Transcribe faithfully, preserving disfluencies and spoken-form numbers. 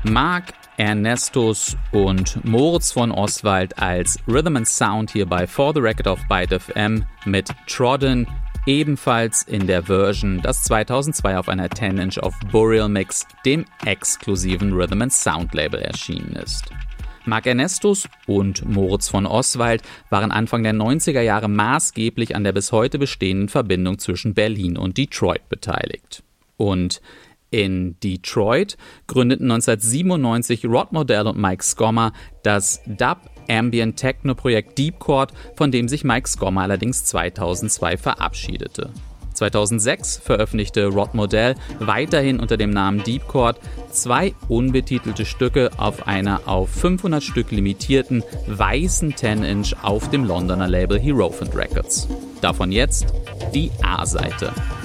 Mark Ernestus und Moritz von Oswald als Rhythm and Sound hier bei For the Record auf Byte F M mit Trodden, ebenfalls in der Version, das zweitausendzwei auf einer zehn Inch auf Burial Mix, dem exklusiven Rhythm and Sound Label, erschienen ist. Mark Ernestus und Moritz von Oswald waren Anfang der neunziger Jahre maßgeblich an der bis heute bestehenden Verbindung zwischen Berlin und Detroit beteiligt. Und in Detroit gründeten neunzehnhundertsiebenundneunzig Rod Modell und Mike Skomma das Dub-Ambient-Techno-Projekt Deep Chord, von dem sich Mike Skomma allerdings zweitausendzwei verabschiedete. zweitausendsechs veröffentlichte Rod Modell weiterhin unter dem Namen Deep Chord zwei unbetitelte Stücke auf einer auf fünfhundert Stück limitierten weißen zehn Inch auf dem Londoner Label Hierophant Records. Davon jetzt die A-Seite.